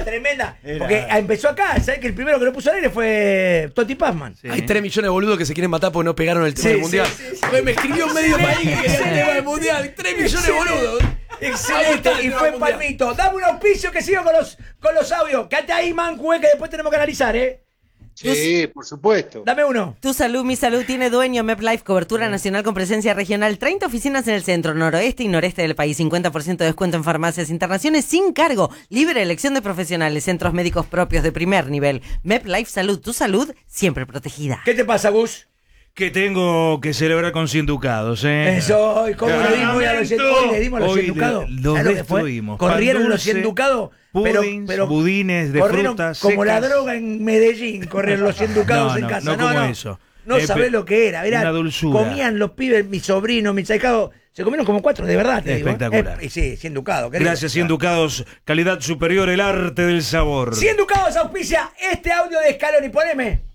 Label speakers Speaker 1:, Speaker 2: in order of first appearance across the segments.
Speaker 1: tremenda. Porque empezó acá, ¿sabes? Que el primero que lo puso al aire fue Totti Pazman.
Speaker 2: Sí. Hay 3 millones de boludos que se quieren matar porque no pegaron el tema del mundial. Me escribió medio país que quería el tema del mundial. 3 millones de boludos.
Speaker 1: Excelente, y fue Palmito. Dame un auspicio que sigo con los audios. Quédate ahí, Mancu, que después tenemos que analizar, ¿eh?
Speaker 3: Sí, por supuesto.
Speaker 1: Dame uno.
Speaker 4: Tu salud, mi salud tiene dueño. MepLife, cobertura nacional con presencia regional. 30 oficinas en el centro, noroeste y noreste del país. 50% de descuento en farmacias, internaciones sin cargo. Libre elección de profesionales. Centros médicos propios de primer nivel. MepLife Salud, tu salud siempre protegida.
Speaker 1: ¿Qué te pasa, Gus?
Speaker 5: Que tengo que celebrar con 100 ducados, ¿eh?
Speaker 1: Eso, ¿y cómo le dimos a los 100 ducados? Hoy le dimos a los 100 ducados.
Speaker 5: Los destruimos.
Speaker 1: Corrieron los 100 ducados, pero
Speaker 5: budines de frutas
Speaker 1: como
Speaker 5: secas.
Speaker 1: la droga en Medellín, corrieron los 100 ducados en casa.
Speaker 5: No, como eso.
Speaker 1: No sabés lo que era.
Speaker 5: Una dulzura.
Speaker 1: Comían los pibes, mis sobrinos, mis ahijados, se comieron como 4, de verdad. Te
Speaker 5: espectacular.
Speaker 1: Digo. Sí, 100 ducados.
Speaker 5: Gracias, 100 ducados, calidad superior, el arte del sabor.
Speaker 1: 100 ducados auspicia este audio de Scaloni, poneme.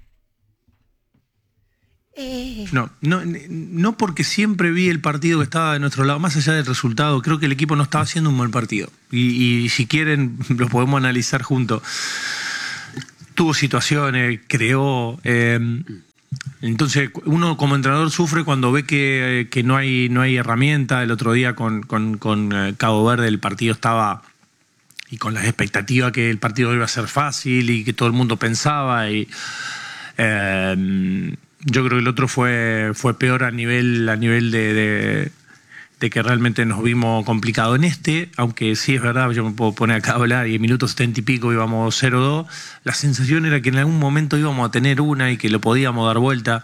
Speaker 6: No porque siempre vi el partido que estaba de nuestro lado, más allá del resultado, creo que el equipo no estaba haciendo un buen partido. Y si quieren, lo podemos analizar juntos. Tuvo situaciones, creó. Entonces, uno como entrenador sufre cuando ve que no hay herramienta. El otro día con Cabo Verde el partido estaba. Y con las expectativas que el partido iba a ser fácil y que todo el mundo pensaba. Yo creo que el otro fue peor a nivel de que realmente nos vimos complicados en aunque sí es verdad, yo me puedo poner acá a hablar y en minutos 70 y pico íbamos 0-2, la sensación era que en algún momento íbamos a tener una y que lo podíamos dar vuelta.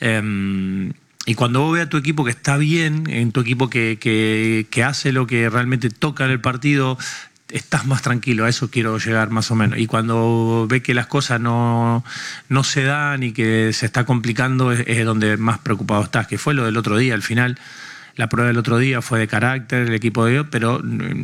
Speaker 6: Y cuando vos ves a tu equipo que está bien, en tu equipo que hace lo que realmente toca en el partido, estás más tranquilo, a eso quiero llegar más o menos. Y cuando ve que las cosas no se dan y que se está complicando, es donde más preocupado estás, que fue lo del otro día. Al final, la prueba del otro día fue de carácter, el equipo de hoy, pero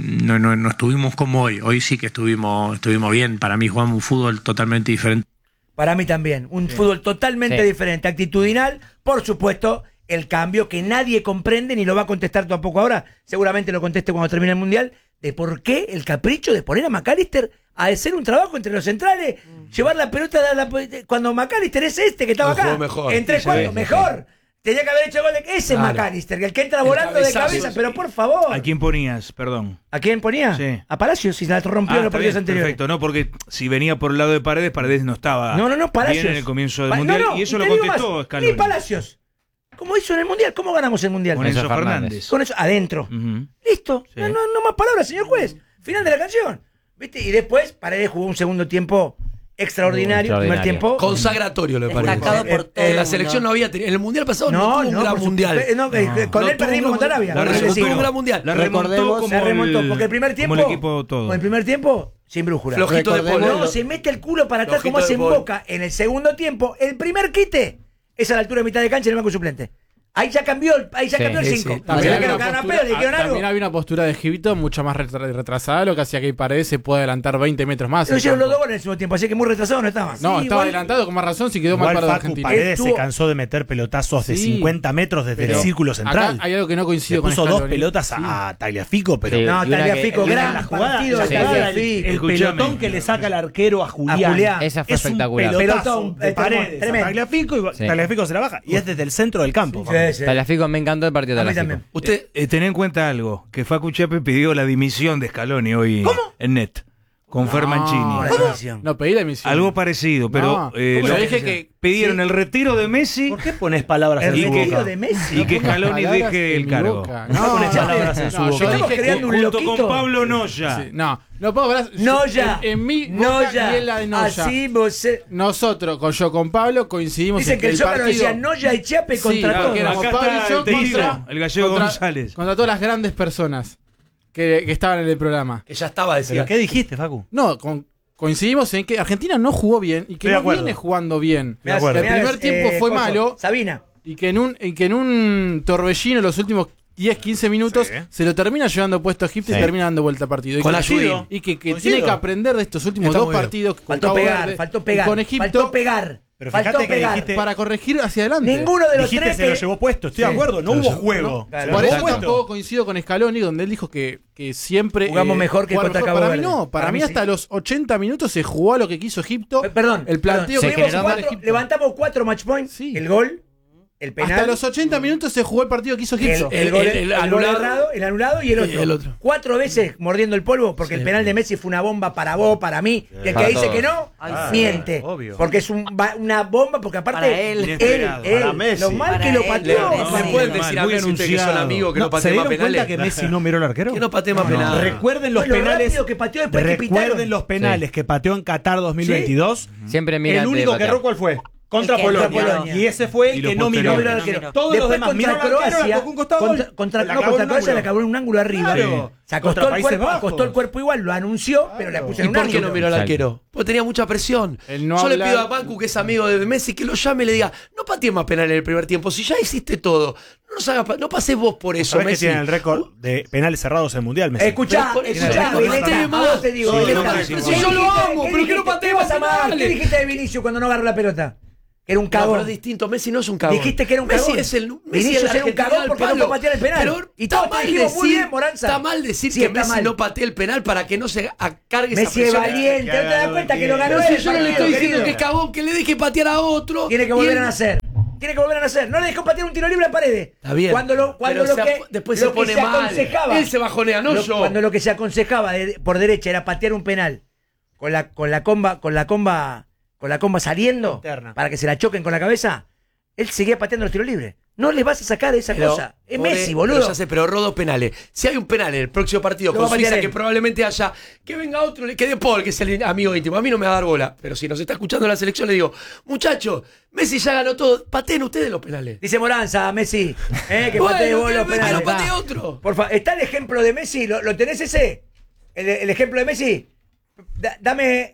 Speaker 6: no estuvimos como hoy. Hoy sí que estuvimos bien. Para mí jugamos un fútbol totalmente diferente.
Speaker 1: Para mí también, un fútbol totalmente diferente, actitudinal, por supuesto. El cambio que nadie comprende ni lo va a contestar tampoco ahora, seguramente lo conteste cuando termine el Mundial, de por qué el capricho de poner a McAllister a hacer un trabajo entre los centrales, llevar la pelota cuando McAllister es que estaba acá,
Speaker 2: mejor.
Speaker 1: en 3-4, mejor. Tenía que haber hecho gol ese es McAllister, el que entra volando de cabeza, pero por favor.
Speaker 5: ¿A quién ponías? Perdón.
Speaker 1: ¿A quién ponía?
Speaker 5: Sí.
Speaker 1: A Palacios, si la rompió en los partidos anteriores.
Speaker 5: Perfecto, no, porque si venía por el lado de Paredes no estaba
Speaker 1: Palacios.
Speaker 5: bien en el comienzo del Mundial, y eso lo contestó Scaloni.
Speaker 1: Ni Palacios. Como hizo en el Mundial, ¿cómo ganamos el Mundial?
Speaker 5: Con Enzo Fernández.
Speaker 1: Con eso, adentro. Listo. Sí. No más palabras, señor juez. Final de la canción. ¿Viste? Y después, Paredes jugó un segundo tiempo extraordinario. Primer tiempo.
Speaker 2: Consagratorio, le parece.
Speaker 4: Destacado por todo.
Speaker 2: La selección no había tenido. En el Mundial pasado no tuvo un gran Mundial.
Speaker 1: Con él perdimos contra Arabia.
Speaker 2: No tuvo un gran Mundial.
Speaker 5: La remontó
Speaker 1: porque el primer tiempo.
Speaker 5: Como el equipo todo.
Speaker 1: Con el primer tiempo, sin brújula.
Speaker 2: Flojito de polvo.
Speaker 1: No, se mete el culo para atrás como hace en Boca. En el segundo tiempo, el primer quite es a la altura de mitad de cancha en el banco suplente. Ahí ya cambió el 5.
Speaker 7: También había una postura de Egipto mucho más retrasada, lo que hacía que Paredes se pueda adelantar 20 metros más.
Speaker 1: Pero hicieron los 2 goles en el segundo tiempo, así que muy retrasado no estaba.
Speaker 7: No, estaba adelantado con más razón, si quedó mal para Argentina.
Speaker 8: Paredes se cansó de meter pelotazos de 50 metros desde el círculo central.
Speaker 7: Acá hay algo que no coincido con
Speaker 8: puso 2 pelotas a Tagliafico, pero
Speaker 1: no, Tagliafico, gran
Speaker 8: la jugada,
Speaker 1: partido de Tagliafico.
Speaker 8: el pelotón que le saca el arquero a Julián.
Speaker 9: Esa fue espectacular.
Speaker 8: Un pelotazo de Paredes a Tagliafico y Tagliafico se la baja. Y es desde el centro del campo.
Speaker 9: Tagliafico me encantó el partido de Tagliafico.
Speaker 5: Usted tened en cuenta algo, que Facu Chiappe pidió la dimisión de Scaloni hoy en NET, con Fer Mancini.
Speaker 7: No, pedí la dimisión.
Speaker 5: Algo parecido, pero
Speaker 7: yo dije que
Speaker 5: pidieron el retiro de Messi.
Speaker 8: ¿Por qué pones palabras en su boca?
Speaker 1: El retiro de Messi.
Speaker 5: Y que Scaloni deje el cargo.
Speaker 8: No pones palabras en su boca.
Speaker 1: Estamos creando un
Speaker 5: junto
Speaker 1: loquito.
Speaker 5: con Pablo Noya.
Speaker 7: Sí, no puedo hablar.
Speaker 1: Noya.
Speaker 7: En mi boca y en la de Noya.
Speaker 1: Así vos.
Speaker 7: Nosotros, con Pablo, coincidimos
Speaker 1: Dicen
Speaker 7: en
Speaker 1: que el Zócalo
Speaker 7: partido
Speaker 1: decía Noya y Chiappe contra todos.
Speaker 7: que éramos
Speaker 5: Acá
Speaker 7: Pablo
Speaker 5: está
Speaker 7: y yo
Speaker 5: el testigo,
Speaker 7: contra
Speaker 5: el gallego González.
Speaker 7: Contra todas las grandes personas que estaban en el programa.
Speaker 2: Que ya estaba, decía.
Speaker 8: ¿Pero qué dijiste, Facu?
Speaker 7: No, coincidimos en que Argentina no jugó bien y que no viene jugando bien.
Speaker 8: De acuerdo.
Speaker 7: El primer tiempo fue malo.
Speaker 1: Sabina.
Speaker 7: Y que en un torbellino los últimos 10-15 minutos se lo termina llevando puesto a Egipto y termina dando vuelta al partido. Y que tiene que aprender de estos últimos dos partidos.
Speaker 1: Faltó pegar.
Speaker 7: Con Egipto.
Speaker 1: Faltó pegar.
Speaker 8: Pero
Speaker 1: Faltó
Speaker 8: fíjate que
Speaker 1: pegar.
Speaker 8: dijiste.
Speaker 7: Para corregir hacia adelante.
Speaker 1: Ninguno de los
Speaker 8: Dijiste
Speaker 1: tres
Speaker 8: se lo
Speaker 1: que-
Speaker 8: llevó puesto, estoy de acuerdo, no hubo juego.
Speaker 1: Claro.
Speaker 7: Por
Speaker 8: Se lo
Speaker 7: eso
Speaker 8: llevó puesto.
Speaker 7: tampoco coincido con Scaloni, donde él dijo que siempre.
Speaker 1: Jugamos mejor que
Speaker 7: jugaron
Speaker 1: contra
Speaker 7: mejor.
Speaker 1: Cabo
Speaker 7: Para mí
Speaker 1: Verde.
Speaker 7: no, para
Speaker 1: Para
Speaker 7: mí
Speaker 1: mí
Speaker 7: hasta
Speaker 1: sí.
Speaker 7: los 80 minutos se jugó a lo que quiso Egipto.
Speaker 1: Perdón.
Speaker 7: El planteo
Speaker 1: perdón.
Speaker 7: que
Speaker 1: Tuvimos
Speaker 7: hizo
Speaker 1: cuatro-
Speaker 7: Egipto.
Speaker 1: levantamos 4 match points.
Speaker 7: Sí.
Speaker 1: El gol, el penal.
Speaker 7: Hasta los 80 minutos se jugó el partido que hizo Egipto.
Speaker 1: El gol,
Speaker 2: el
Speaker 1: gol
Speaker 2: anulado.
Speaker 1: errado, el anulado y el otro.
Speaker 2: el otro.
Speaker 1: 4 veces mordiendo el polvo porque el penal de Messi fue una bomba para vos, para mí. Y el
Speaker 9: Para
Speaker 1: que dice
Speaker 9: todos.
Speaker 1: que no,
Speaker 4: Ay,
Speaker 1: miente.
Speaker 8: obvio.
Speaker 1: Porque es una bomba, porque aparte
Speaker 4: Para él.
Speaker 5: Inesperado.
Speaker 3: Para Messi.
Speaker 1: lo mal
Speaker 4: Para
Speaker 1: que lo
Speaker 4: él.
Speaker 1: pateó.
Speaker 4: No,
Speaker 2: ¿Me
Speaker 4: sí.
Speaker 2: pueden
Speaker 5: Mal,
Speaker 2: decir a
Speaker 5: muy
Speaker 2: Messi ustedes que son
Speaker 5: anunciado.
Speaker 2: amigos que no
Speaker 8: ¿Se
Speaker 2: pateen más
Speaker 8: dieron cuenta
Speaker 2: penales?
Speaker 8: que Messi no miró al arquero?
Speaker 2: Que no pateen más penales.
Speaker 8: Recuerden los
Speaker 1: Lo
Speaker 8: penales.
Speaker 1: rápido que pateó después que pitaron.
Speaker 8: Recuerden los penales que pateó en Qatar 2022.
Speaker 9: Siempre mira
Speaker 8: El
Speaker 9: antes de
Speaker 8: único que
Speaker 9: patear.
Speaker 8: erró, ¿cuál fue? Contra
Speaker 4: El que
Speaker 8: Polonia.
Speaker 4: contra Polonia.
Speaker 8: Y ese fue el
Speaker 5: Y
Speaker 8: que
Speaker 5: los
Speaker 8: no miró.
Speaker 1: No miró
Speaker 5: posteriores.
Speaker 1: al arquero.
Speaker 4: No miró.
Speaker 8: Todos los
Speaker 1: Después
Speaker 8: demás
Speaker 1: contra
Speaker 8: miró al arquero,
Speaker 1: Croacia,
Speaker 8: la tocó un costado,
Speaker 1: contra
Speaker 8: gol.
Speaker 1: Croacia
Speaker 8: La clavó en un
Speaker 1: le
Speaker 8: ángulo.
Speaker 1: acabó en un ángulo arriba.
Speaker 8: Claro.
Speaker 1: Se acostó
Speaker 8: Contra
Speaker 1: el,
Speaker 8: Países
Speaker 1: cuerpo,
Speaker 8: Bajos.
Speaker 1: acostó el cuerpo igual, lo anunció, pero la puso
Speaker 2: ¿Y
Speaker 1: en un
Speaker 2: por qué
Speaker 1: ángulo.
Speaker 2: no miró al
Speaker 9: Exacto.
Speaker 2: arquero? Porque tenía mucha presión.
Speaker 7: El no
Speaker 2: Yo le
Speaker 7: hablar-
Speaker 2: pido a Bancu, que es amigo de Messi, que lo llame y le diga, no patees más penales en el primer tiempo. Si ya hiciste todo, no pases vos por eso,
Speaker 8: ¿Sabés que
Speaker 2: Messi.
Speaker 8: tiene el récord de penales cerrados en el Mundial, Messi?
Speaker 1: Escuchá,
Speaker 2: Pero por eso
Speaker 1: escuchá,
Speaker 2: no
Speaker 1: Vileta,
Speaker 2: pateé
Speaker 1: a
Speaker 2: más.
Speaker 1: vos te digo,
Speaker 8: Sí,
Speaker 1: Vileta,
Speaker 8: no,
Speaker 1: ¿qué
Speaker 8: sí,
Speaker 1: dijiste?
Speaker 2: yo lo amo,
Speaker 1: ¿Qué
Speaker 2: pero que no
Speaker 1: dijiste?
Speaker 2: patee
Speaker 1: ¿Qué vas
Speaker 2: más
Speaker 1: a amar?
Speaker 2: penales.
Speaker 1: ¿Qué dijiste de Vinicius cuando no agarró la pelota? Que era un
Speaker 2: No, pero
Speaker 1: cagón.
Speaker 2: es distinto. Messi no es un cagón.
Speaker 1: Dijiste que era un
Speaker 2: Messi
Speaker 1: cagón.
Speaker 2: es Messi
Speaker 1: Vinicius
Speaker 2: es el
Speaker 1: era un cagón
Speaker 2: argentino
Speaker 1: porque
Speaker 2: al
Speaker 1: no
Speaker 2: palo.
Speaker 1: fue a patear el penal.
Speaker 2: Pero
Speaker 1: Y todos
Speaker 2: está
Speaker 1: te
Speaker 2: mal
Speaker 1: dijimos, muy
Speaker 2: decir-
Speaker 1: bien, Moranza.
Speaker 2: Está mal decir
Speaker 1: Sí,
Speaker 2: que
Speaker 1: está
Speaker 2: Messi
Speaker 1: mal.
Speaker 2: no patee el penal para que no se cargue esa
Speaker 1: Messi es
Speaker 2: presión.
Speaker 1: valiente, ¿no te das cuenta que lo ganó
Speaker 2: Pero
Speaker 1: él?
Speaker 2: si yo no le estoy
Speaker 1: querido?
Speaker 2: diciendo que es cagón, que le deje patear a otro.
Speaker 1: Tiene que
Speaker 2: y
Speaker 1: volver
Speaker 2: él-
Speaker 1: a nacer. Tiene que volver a nacer. No le dejó patear un tiro libre a Paredes.
Speaker 2: Está bien.
Speaker 1: Cuando lo
Speaker 2: Pero
Speaker 1: que
Speaker 2: después
Speaker 1: lo
Speaker 2: se
Speaker 1: que
Speaker 2: pone mal.
Speaker 1: aconsejaba.
Speaker 2: Él se bajonea, no yo.
Speaker 1: Cuando lo que se aconsejaba por derecha era patear un penal con la comba saliendo
Speaker 8: Interna.
Speaker 1: para que se la choquen con la cabeza, él seguía pateando los tiros libres. No les vas a sacar esa
Speaker 2: Pero,
Speaker 1: cosa. Es
Speaker 2: pobre,
Speaker 1: Messi, boludo.
Speaker 2: Pero ya sé, pero erró dos penales. Si hay un penal en el próximo partido
Speaker 1: Lo
Speaker 2: con
Speaker 1: va a patear
Speaker 2: Suiza,
Speaker 1: él.
Speaker 2: que probablemente haya, que venga otro, que de Paul, que es el amigo íntimo. A mí no me va a dar bola. Pero si nos está escuchando la selección, le digo, muchachos, Messi ya ganó todo. Pateen ustedes los penales.
Speaker 1: Dice Moranza, Messi, que
Speaker 2: Bueno,
Speaker 1: patee vos
Speaker 2: que
Speaker 1: los
Speaker 2: Messi
Speaker 1: penales.
Speaker 2: no patee otro.
Speaker 1: Por favor, ¿está el ejemplo de Messi? ¿Lo tenés ese? ¿El ejemplo de Messi? Dame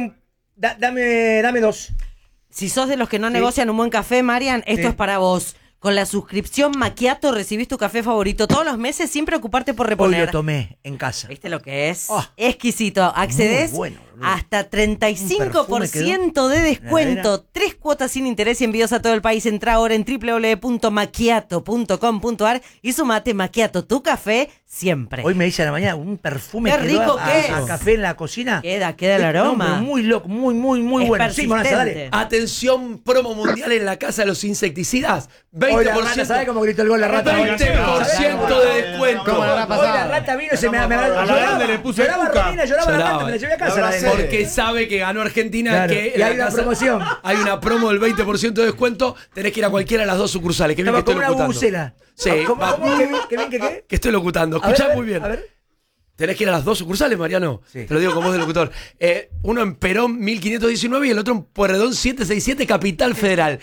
Speaker 1: dos.
Speaker 4: Si sos de los que no negocian un buen café, Marian, esto
Speaker 1: Sí.
Speaker 4: es para vos. Con la suscripción Macchiato recibís tu café favorito todos los meses sin preocuparte por
Speaker 1: Hoy
Speaker 4: reponer.
Speaker 1: lo tomé en casa.
Speaker 4: ¿Viste lo que es?
Speaker 1: Oh.
Speaker 4: Exquisito. Accedes
Speaker 1: Muy bueno, boludo.
Speaker 4: hasta
Speaker 1: Un
Speaker 4: 35% de
Speaker 1: perfume
Speaker 4: descuento. 3 cuotas sin interés y envíos a todo el país. Entra ahora en www.macchiato.com.ar y sumate Macchiato, tu café siempre.
Speaker 1: Hoy me dice a la mañana un perfume
Speaker 4: Qué
Speaker 1: que
Speaker 4: rico
Speaker 1: da
Speaker 4: que es.
Speaker 1: a café en la cocina.
Speaker 4: Queda el
Speaker 1: No,
Speaker 4: aroma.
Speaker 1: pero muy loco, muy
Speaker 4: Es
Speaker 1: bueno. Sí, Moranza, dale.
Speaker 4: persistente.
Speaker 2: Atención, promo mundial en la casa de los insecticidas.
Speaker 1: Hoy la rata,
Speaker 2: 20%.
Speaker 1: ¿sabes cómo gritó el gol la rata?
Speaker 2: 20% de descuento.
Speaker 9: ¿Cómo la
Speaker 1: Hoy la
Speaker 9: pasada?
Speaker 1: rata vino y se me
Speaker 8: a la grande le puse
Speaker 1: lloraba
Speaker 8: cuca.
Speaker 1: Romina, lloraba la
Speaker 2: Lloraba.
Speaker 1: rata, me la llevé a casa.
Speaker 3: Ahora
Speaker 1: la
Speaker 3: sí.
Speaker 1: de-
Speaker 2: Porque sabe que ganó Argentina.
Speaker 1: Claro.
Speaker 2: Que
Speaker 1: Y
Speaker 2: la
Speaker 1: hay una
Speaker 2: casa-
Speaker 1: promoción.
Speaker 2: Hay una promo del 20% de descuento. Tenés que ir a cualquiera de las dos sucursales. Que bien que
Speaker 1: Estaba
Speaker 2: estoy
Speaker 1: como una
Speaker 2: locutando.
Speaker 1: bubucela.
Speaker 2: Sí,
Speaker 1: ¿Cómo?
Speaker 2: va-
Speaker 1: ¿Qué bien? ¿Qué?
Speaker 2: que estoy locutando.
Speaker 1: A ver,
Speaker 2: Escuchá
Speaker 1: a ver,
Speaker 2: muy bien.
Speaker 1: A ver.
Speaker 2: Tenés que ir a las dos sucursales, Mariano.
Speaker 1: Sí.
Speaker 2: Te lo digo con voz de locutor. Uno en Perón 1519 y el otro en Pueyrredón 767, Capital Federal.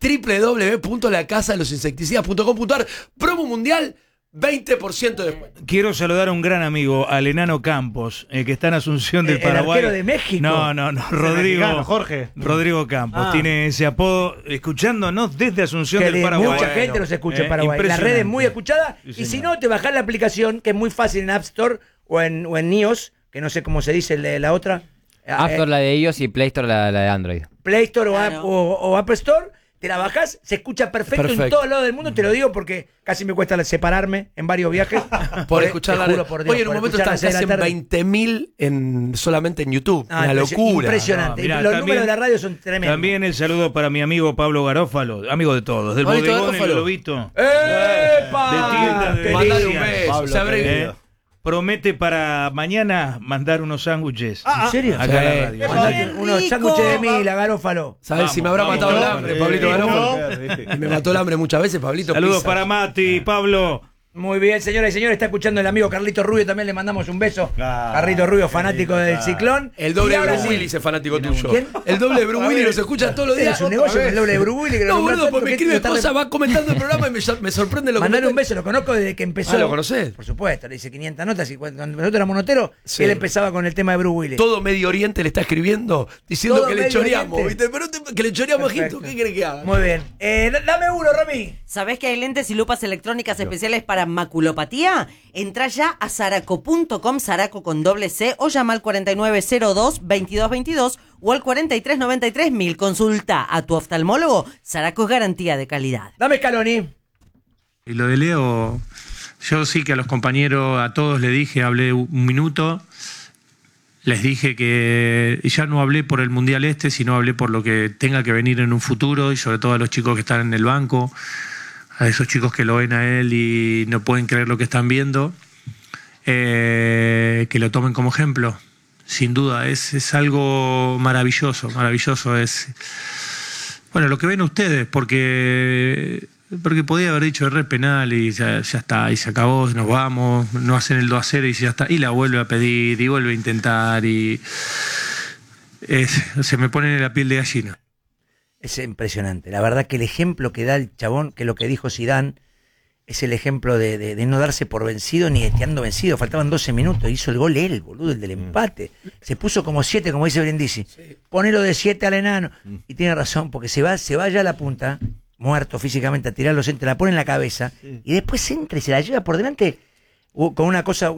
Speaker 2: www.lacasadelosinsecticidas.com.ar. Promo mundial, 20% de descuento.
Speaker 5: Quiero saludar a un gran amigo, al enano Campos, que está en Asunción del
Speaker 1: El
Speaker 5: Paraguay.
Speaker 1: arquero de México.
Speaker 5: No, Rodrigo.
Speaker 8: mexicano, Jorge.
Speaker 5: Rodrigo Campos.
Speaker 8: Ah.
Speaker 5: Tiene ese apodo, escuchándonos desde Asunción del Paraguay.
Speaker 1: Mucha gente nos escucha en Paraguay. La
Speaker 5: impresionante.
Speaker 1: red es muy escuchada.
Speaker 5: Sí,
Speaker 1: Y si
Speaker 5: señor.
Speaker 1: no, te bajás la aplicación, que es muy fácil en App Store o en iOS, que no sé cómo se dice la otra.
Speaker 9: App Store la de ellos y Play Store la de Android.
Speaker 1: Play Store
Speaker 4: Claro.
Speaker 1: o App Store, te la bajás, se escucha perfecto en
Speaker 2: Perfecto.
Speaker 1: todos lados del mundo, te lo digo porque casi me cuesta separarme en varios viajes.
Speaker 2: Por escuchar la
Speaker 1: Te juro
Speaker 2: red.
Speaker 1: por Dios,
Speaker 2: Hoy en un
Speaker 1: por
Speaker 2: momento
Speaker 1: escuchar
Speaker 2: están
Speaker 1: las
Speaker 2: casi
Speaker 1: seis de
Speaker 2: en
Speaker 1: la tarde.
Speaker 2: 20.000 solamente en YouTube.
Speaker 1: Ah,
Speaker 2: Una locura.
Speaker 1: Impresionante.
Speaker 5: No, mirá,
Speaker 1: Los
Speaker 5: también-
Speaker 1: números de la radio son tremendos.
Speaker 5: También el saludo para mi amigo Pablo Garófalo, amigo de todos, del
Speaker 2: Pablito
Speaker 5: bodegón El
Speaker 2: Garófalo.
Speaker 5: Lobito.
Speaker 2: ¡Epa!
Speaker 5: De tienda de
Speaker 2: Mandale un
Speaker 5: delicias.
Speaker 2: beso.
Speaker 8: Pablo,
Speaker 2: se abre-
Speaker 8: querido.
Speaker 5: Promete para mañana mandar unos sándwiches.
Speaker 1: ¿En serio?
Speaker 5: Acá en la radio.
Speaker 1: Mandate unos
Speaker 4: rico!
Speaker 1: sándwiches de mil, Garófalo.
Speaker 2: ¿Sabes si me habrá
Speaker 5: Vamos,
Speaker 2: matado el
Speaker 5: vamos.
Speaker 2: hambre, Pablito Garófalo?
Speaker 8: No.
Speaker 2: Y me mató el hambre muchas veces, Pablito.
Speaker 5: Saludos
Speaker 2: Pizza.
Speaker 5: para Mati, Pablo.
Speaker 1: Muy bien, señoras y señores, está escuchando el amigo Carlito Rubio, también le mandamos un beso. Carlito Rubio, fanático del Ciclón.
Speaker 2: El doble
Speaker 1: Y
Speaker 2: de
Speaker 1: ahora
Speaker 2: Bruce
Speaker 1: sí.
Speaker 2: Willis es fanático tuyo.
Speaker 1: ¿Quién?
Speaker 2: El doble de Bruce Willis nos escucha todos los días.
Speaker 1: Es un negocio con el doble de Bruce Willis, que lo
Speaker 2: No,
Speaker 1: nombra
Speaker 2: boludo,
Speaker 1: tanto
Speaker 2: pues me
Speaker 1: que
Speaker 2: escribe
Speaker 1: está
Speaker 2: cosas, va comentando el programa y me sorprende lo que
Speaker 1: Mandale
Speaker 2: me-
Speaker 1: un beso, lo conozco desde que empezó.
Speaker 2: Ah, ¿lo conocés?
Speaker 1: Por supuesto, le hice 500 notas y cuando nosotros éramos noteros,
Speaker 2: Sí.
Speaker 1: él empezaba con el tema de Bruce Willis.
Speaker 2: Todo Medio Oriente le está escribiendo diciendo
Speaker 1: Todo
Speaker 2: que le
Speaker 1: Medio
Speaker 2: choreamos,
Speaker 1: Oriente.
Speaker 2: ¿viste? Pero que le choreamos a Egipto,
Speaker 1: Perfecto.
Speaker 2: ¿qué querés que haga?
Speaker 1: Muy bien. Dame uno, Rami.
Speaker 4: ¿Sabés que hay lentes y lupas electrónicas especiales para maculopatía, entra ya a Saraco.com, Saraco con doble C, o llama al 4902-2222 o al 4393-1000. Consulta a tu oftalmólogo. Saraco es garantía de calidad.
Speaker 1: Dame Scaloni.
Speaker 6: Y lo de Leo, yo sí que a los compañeros, a todos le dije, hablé un minuto, les dije que ya no hablé por el Mundial sino hablé por lo que tenga que venir en un futuro, y sobre todo a los chicos que están en el banco, a esos chicos que lo ven a él y no pueden creer lo que están viendo, que lo tomen como ejemplo. Sin duda, es algo maravilloso, es bueno lo que ven ustedes, porque podía haber dicho re penal y ya está, y se acabó, nos vamos, no hacen el 2-0 y ya está, y la vuelve a pedir y vuelve a intentar y se me pone en la piel de gallina.
Speaker 1: Es impresionante, la verdad que el ejemplo que da el chabón, que lo que dijo Zidane, es el ejemplo de no darse por vencido ni esteando vencido. Faltaban 12 minutos, hizo el gol él, boludo, el del empate. Se puso como 7, como dice Brindisi. Sí. Ponelo de 7 al enano. Y tiene razón, porque se va ya a la punta, muerto físicamente, a tirar los centros, la pone en la cabeza, y después entra y se la lleva por delante con una cosa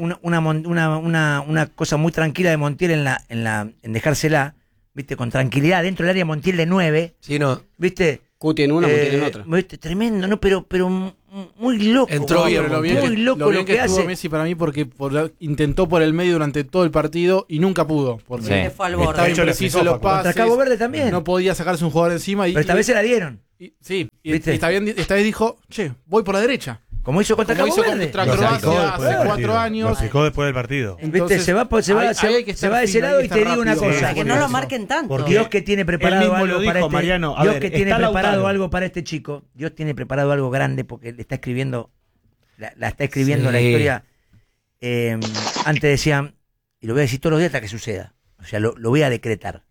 Speaker 1: muy tranquila de Montiel en dejársela, viste, con tranquilidad dentro del área. Montiel de 9,
Speaker 2: sí, no,
Speaker 1: viste,
Speaker 10: Cuti en una, Montiel en otra,
Speaker 1: viste, tremendo, no, pero muy loco,
Speaker 2: entró bien,
Speaker 1: muy loco lo que hace
Speaker 7: Messi para mí, porque intentó por el medio durante todo el partido y nunca pudo, porque
Speaker 4: fue al borde.
Speaker 7: estaba impreciso los pases,
Speaker 1: contra Cabo Verde también
Speaker 7: no podía sacarse un jugador encima,
Speaker 1: pero esta vez se la dieron.
Speaker 7: Esta vez dijo, che, voy por la derecha.
Speaker 1: Como hizo contra Cabo Verde.
Speaker 7: Contra Croacia hace 4 años.
Speaker 8: Lo fijó después del partido.
Speaker 1: ¿Viste? Se va de ese lado y te digo una cosa.
Speaker 4: Que no lo marquen tanto.
Speaker 1: Porque Dios que tiene preparado algo para este
Speaker 8: Mariano,
Speaker 1: Dios que tiene preparado algo para este chico. Dios tiene preparado algo grande porque le está escribiendo la está escribiendo la historia. Antes decían, y lo voy a decir todos los días hasta que suceda. O sea, lo voy a decretar.